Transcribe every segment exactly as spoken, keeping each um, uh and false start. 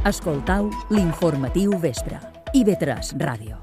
Escoltau l'informatiu vespre. I V tres Ràdio.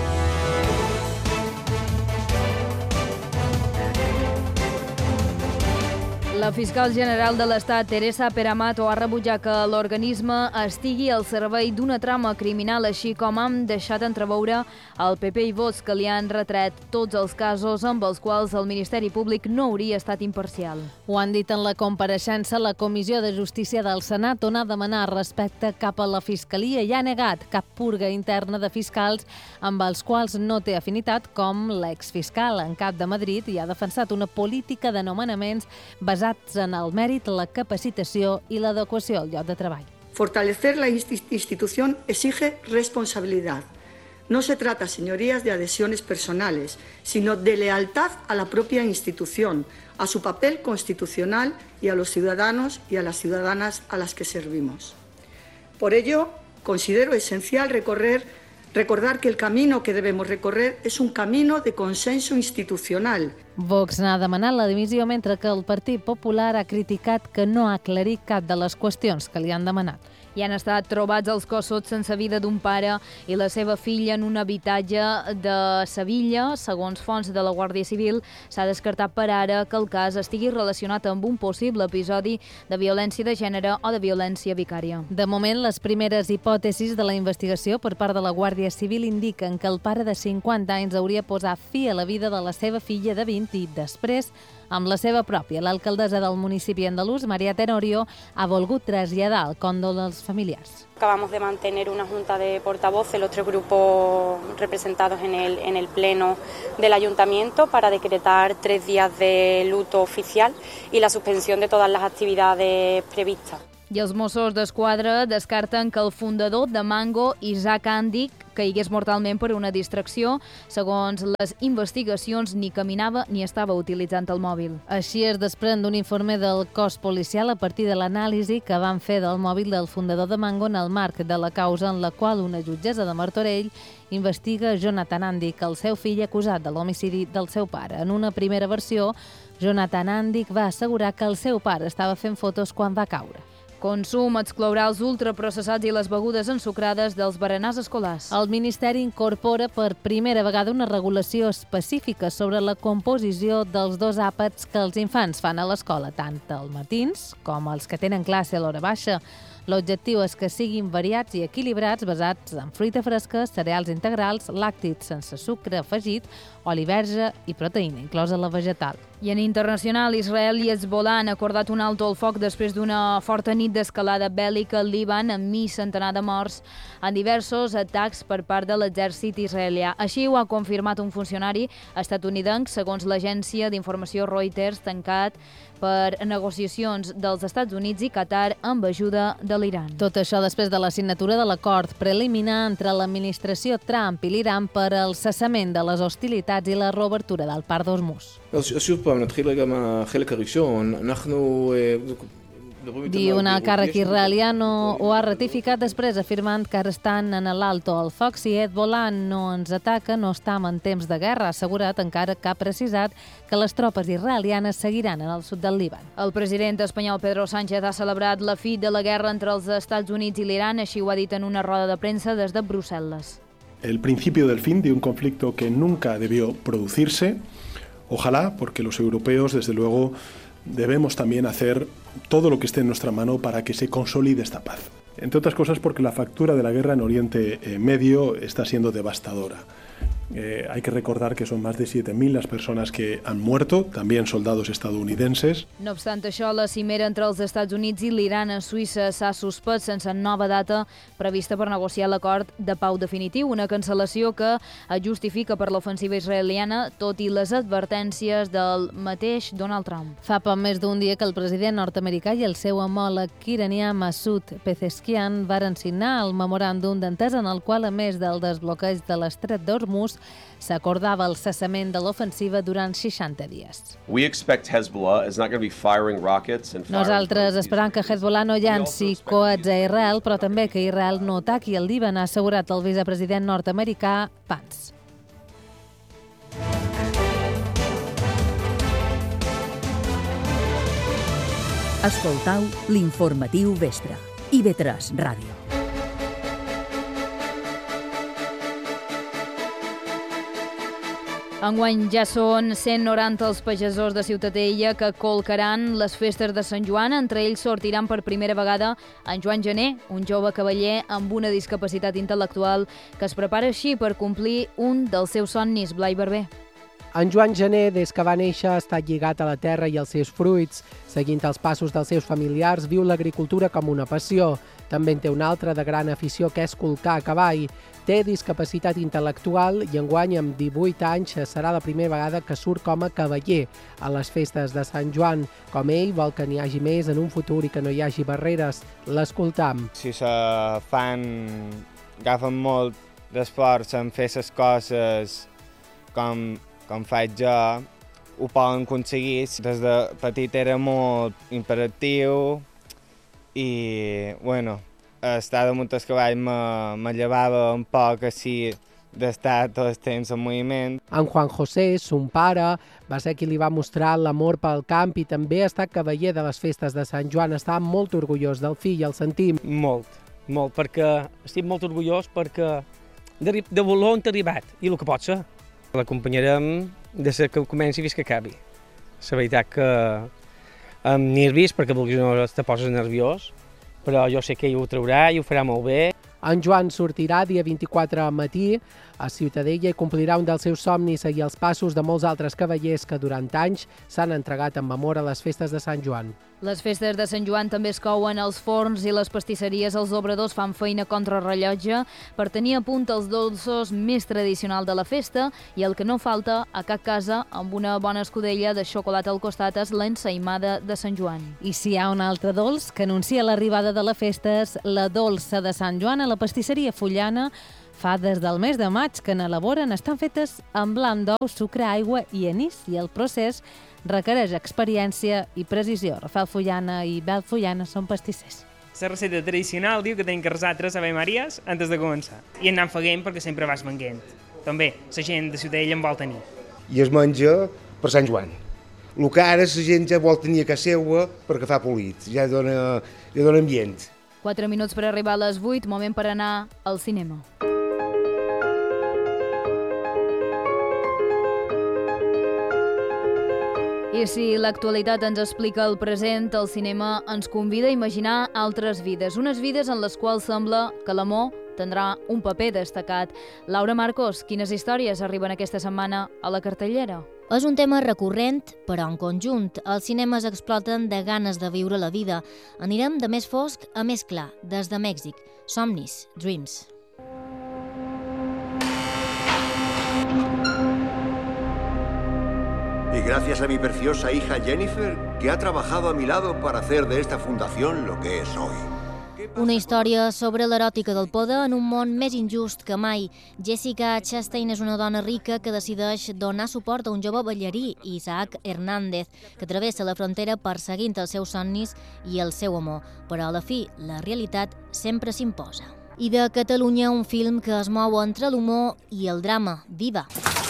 La fiscal general de l'Estat, Teresa Peramato, ha rebutjat que l'organisme estigui al servei d'una trama criminal, així com han deixat entreveure el P P i Vox, que li han retret tots els casos amb els quals el Ministeri Públic no hauria estat imparcial. Ho han dit en la compareixença a la Comissió de Justícia del Senat, on ha demanat respecte cap a la Fiscalia i ha negat cap purga interna de fiscals amb els quals no té afinitat, com l'exfiscal en cap de Madrid, i ha defensat una política de nomenaments basat en el mèrit, la capacitació i l'adequació al lloc de treball. Fortalecer la institución exige responsabilidad. No se trata, señorías, de adhesiones personales, sino de lealtad a la propia institución, a su papel constitucional y a los ciudadanos y a las ciudadanas a las que servimos. Por ello, considero esencial recorrer Recordar que el camino que debemos recorrer es un camino de consenso institucional. Vox n'ha demanat la dimissió, mentre que el Partit Popular ha criticat que no ha aclarit cap de les qüestions que li han demanat. Hi han estat trobats els cossos sense vida d'un pare i la seva filla en un habitatge de Sevilla. Segons fonts de la Guàrdia Civil, s'ha descartat per ara que el cas estigui relacionat amb un possible episodi de violència de gènere o de violència vicària. De moment, les primeres hipòtesis de la investigació per part de la Guàrdia Civil indiquen que el pare de cinquanta anys hauria posat fi a la vida de la seva filla de vint i després, amb la seva pròpia. L'alcaldessa del municipi andalús, María Tenorio, ha volgut traslladar el còndol als familiars. Acabamos de mantener una junta de portavoces, los tres grupos representados en el, en el pleno del ayuntamiento, para decretar tres días de luto oficial y la suspensión de todas las actividades previstas. I els Mossos d'Esquadra descarten que el fundador de Mango, Isaac Andic, caigués mortalment per una distracció. Segons les investigacions, ni caminava ni estava utilitzant el mòbil. Així es desprèn d'un informe del cos policial a partir de l'anàlisi que van fer del mòbil del fundador de Mango en el marc de la causa en la qual una jutgessa de Martorell investiga Jonathan Andic, el seu fill acusat de l'homicidi del seu pare. En una primera versió, Jonathan Andic va assegurar que el seu pare estava fent fotos quan va caure. Consum exclourà els ultraprocessats i les begudes ensucrades dels berenars escolars. El Ministeri incorpora per primera vegada una regulació específica sobre la composició dels dos àpats que els infants fan a l'escola, tant els matins com els que tenen classe a l'hora baixa. L'objectiu és que siguin variats i equilibrats, basats en fruita fresca, cereals integrals, làctics sense sucre afegit, oli verge i proteïna, inclosa la vegetal. I en internacional, Israel i Hezbollah han acordat un alto al foc després d'una forta nit d'escalada bèl·lica al Líban amb mig centenar de morts en diversos atacs per part de l'exèrcit israelià. Així ho ha confirmat un funcionari estatunidenc, segons l'agència d'informació Reuters, tancat per negociacions dels Estats Units i Qatar amb ajuda de l'Iran. Tot això després de la signatura de l'acord preliminar entre l'administració Trump i l'Iran per al cessament de les hostilitats i la reobertura del Parc d'Hormuz. שוב פעם, נתחיל רגע מהחלק הראשון. אנחנו... Diu un càrrec israelià no ho ha ratificat després, afirmant que ara estan en l'alto al foc. Si Hezbollah no ens ataca, no estem en temps de guerra, ha assegurat, encara que ha precisat que les tropes israelianes seguiran en el sud del Líban. El president espanyol Pedro Sánchez ha celebrat la fi de la guerra entre els Estats Units i l'Iran, així ho ha dit en una roda de premsa des de Brussel·les. El principio del fin de un conflicto que nunca debió producirse. Ojalá, porque los europeos, desde luego, debemos también hacer todo lo que esté en nuestra mano para que se consolide esta paz. Entre otras cosas porque la factura de la guerra en Oriente Medio está siendo devastadora. Eh, hay que recordar que son más de siete mil las personas que han muerto, también soldados estadounidenses. No obstant això, la cimera entre els Estats Units i l'Iran a Suïssa s'ha suspès sense nova data prevista per negociar l'acord de pau definitiu, una cancel·lació que es justifica per l'ofensiva israeliana, tot i les advertències del mateix Donald Trump. Fa poc més d'un dia que el president nord-americà i el seu homòleg iranià Masoud Pezeshkian varen signar el memoràndum d'entesa en el qual, a més del desbloqueig de l'estret d'Hormuz, s'acordava el cessament de l'ofensiva durant seixanta dies. Nosaltres esperam que Hezbollah no llanci coets a Israel, però també que Israel no ataqui el Líban, ha assegurat el vicepresident nord-americà Pence. Escoltau l'informatiu vespre. I V tres Ràdio. Enguany ja són cent noranta els pagesos de Ciutadella que colcaran les festes de Sant Joan. Entre ells sortiran per primera vegada en Joan Gené, un jove cavaller amb una discapacitat intel·lectual que es prepara així per complir un dels seus somnis. Blai Barber. En Joan Gené, des que va néixer, ha estat lligat a la terra i als seus fruits. Seguint els passos dels seus familiars, viu l'agricultura com una passió. També en té una altra de gran afició, que és colcar a cavall. Té discapacitat intel·lectual i enguany, amb divuit anys, serà la primera vegada que surt com a cavaller a les festes de Sant Joan. Com ell, vol que n'hi hagi més en un futur i que no hi hagi barreres. L'escoltam. Si se fan, agafen molt d'esforç en fer les coses com, com faig jo, ho poden aconseguir. Des de petit era molt imperatiu i, bueno, estar damunt del cavall me, me llevava un poc així d'estar tot el temps en moviment. En Juan José, son pare, va ser qui li va mostrar l'amor pel camp i també ha estat cavaller de les festes de Sant Joan. Està molt orgullós del fill, el sentim. Molt, molt, perquè estic molt orgullós perquè de, de voler on t'ha arribat i el que pot ser. L'acompanyarem des que comenci fins que acabi. La veritat que amb nervis, perquè vulguis no te poses nerviós, però jo sé que ell ho traurà i ho farà molt bé. En Joan sortirà dia vint-i-quatre al matí a Ciutadella i complirà un dels seus somnis, seguir els passos de molts altres cavallers que durant anys s'han entregat amb amor a les festes de Sant Joan. Les festes de Sant Joan també es couen als forns i les pastisseries. Els obradors fan feina contra rellotge per tenir a punt els dolços més tradicionals de la festa i el que no falta a cap casa amb una bona escudella de xocolata al costat és l'ensaïmada de Sant Joan. I si hi ha un altre dolç que anuncia l'arribada de la festa és la dolça de Sant Joan a la pastisseria Fullana. Fa des del mes de maig que n'elaboren, estan fetes amb blanc d'ou, sucre, aigua i anís, i el procés requereix experiència i precisió. Rafael Fullana i Bel Fullana són pastissers. La recepta tradicional diu que tenim que resar tres Ave Maries antes de començar. I anant fent perquè sempre vas venguent. També, la gent de Ciutadella en vol tenir. I es menja per Sant Joan. El que ara la gent ja vol tenir a casa seva perquè fa polit, ja dona, ja dona ambient. Quatre minuts per arribar a les vuit, moment per anar al cinema. I si l'actualitat ens explica el present, el cinema ens convida a imaginar altres vides, unes vides en les quals sembla que l'amor tindrà un paper destacat. Laura Marcos, quines històries arriben aquesta setmana a la cartellera? És un tema recurrent, però en conjunt. Els cinemes exploten de ganes de viure la vida. Anirem de més fosc a més clar, des de Mèxic. Somnis, Dreams. Y gracias a mi preciosa hija Jennifer, que ha trabajado a mi lado para hacer de esta fundación lo que es hoy. Una història sobre l'eròtica del poder en un món més injust que mai. Jessica Chastain és una dona rica que decideix donar suport a un jove ballarí, Isaac Hernández, que travessa la frontera perseguint els seus somnis i el seu amor. Però a la fi, la realitat sempre s'imposa. I de Catalunya, un film que es mou entre l'humor i el drama. Viva!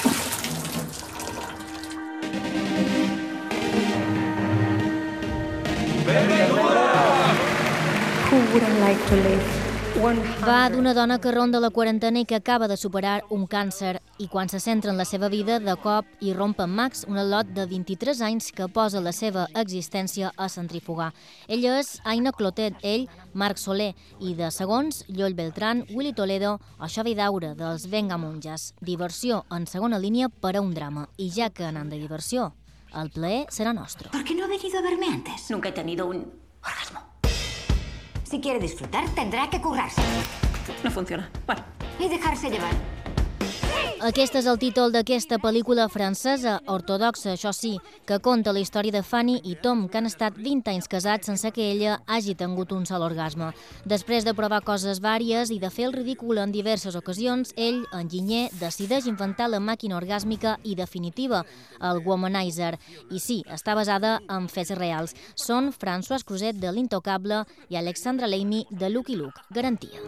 Va d'una dona que ronda la quarantena i que acaba de superar un càncer i quan se centra en la seva vida, de cop hi romp en Max, un al·lot de vint-i-tres anys que posa la seva existència a centrifugar. Ella és Aina Clotet, ell, Marc Soler, i de segons, Lloll Beltrán, Willy Toledo o Xavi Daura, dels Venga Monjas. Diversió en segona línia per a un drama. I ja que anant de diversió, el plaer serà nostre. ¿Por qué no ha venido a verme antes? Nunca he tenido un orgasmo. Si quiere disfrutar, tendrá que currarse. No funciona. Bueno. Y dejarse llevar. Aquest és el títol d'aquesta pel·lícula francesa, ortodoxa, això sí, que conta la història de Fanny i Tom, que han estat vint anys casats sense que ella hagi tingut un sol orgasme. Després de provar coses vàries i de fer el ridícul en diverses ocasions, ell, enginyer, decideix inventar la màquina orgàsmica i definitiva, el Womanizer. I sí, està basada en fets reals. Són François Cruzet de l'Intocable i Alexandra Lamy de Lucky Luke. Garantia.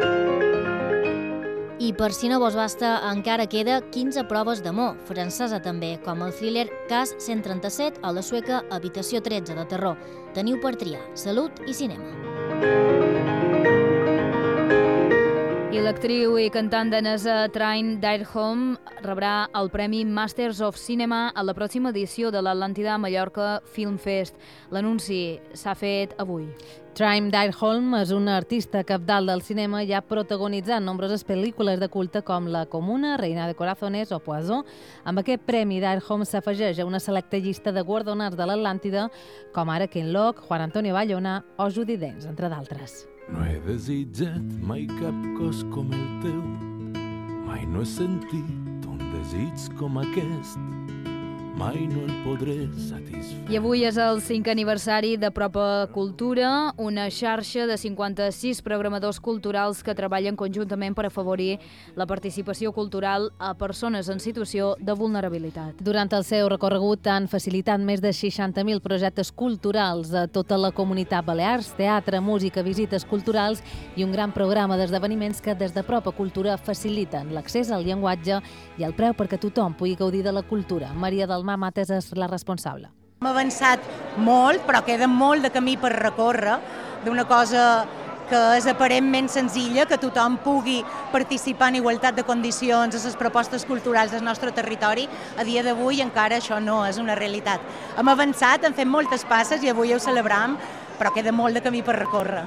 I per si no vos basta, encara queda quinze proves d'amor, francesa també, com el thriller Cas cent trenta-set o la sueca Habitació tretze de terror. Teniu per triar salut i cinema. I L'actriu i cantant danesa Trine Dyrholm rebrà el Premi Masters of Cinema a la pròxima edició de l'Atlàntida Mallorca Film Fest. L'anunci s'ha fet avui. Trine Dyrholm és una artista cabdal del cinema i ha protagonitzat nombroses pel·lícules de culte com La Comuna, Reina de Corazones o Poisson. Amb aquest premi, Dyrholm s'afegeix a una selecta llista de guardonats de l'Atlàntida, com ara Ken Loach, Juan Antonio Bayona o Judi Dench, entre d'altres. No he desitjat mai cap cos com el teu, mai no he sentit un desig com aquest, mai no el podré satisfer. I avui és el cinquè aniversari de Propa Cultura, una xarxa de cinquanta-sis programadors culturals que treballen conjuntament per afavorir la participació cultural a persones en situació de vulnerabilitat. Durant el seu recorregut han facilitat més de seixanta mil projectes culturals a tota la comunitat Balears, teatre, música, visites culturals i un gran programa d'esdeveniments que des de Propa Cultura faciliten l'accés al llenguatge i el preu perquè tothom pugui gaudir de la cultura. Maria del Mar Mates és la responsable. Hem avançat molt, però queda molt de camí per recórrer d'una cosa que és aparentment senzilla, que tothom pugui participar en igualtat de condicions a les propostes culturals del nostre territori. A dia d'avui encara això no és una realitat. Hem avançat, hem fet moltes passes i avui ho celebrem, però queda molt de camí per recórrer.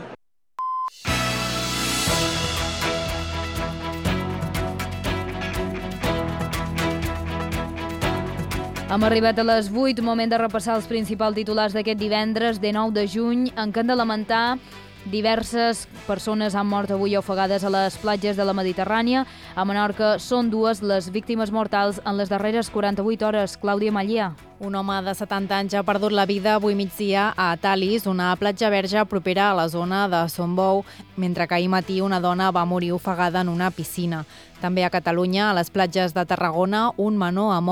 Hem arribat a les vuit, moment de repassar els principals titulars d'aquest divendres, dinou de juny, en què han de lamentar diverses persones han mort avui ofegades a les platges de la Mediterrània. A Menorca són dues les víctimes mortals en les darreres quaranta-vuit hores. Clàudia Mallia. Un home de setanta anys ha perdut la vida avui migdia a Talis, una platja verge propera a la zona de Sombou, mentre que ahir matí una dona va morir ofegada en una piscina. També a Catalunya, a les platges de Tarragona, un menor ha mort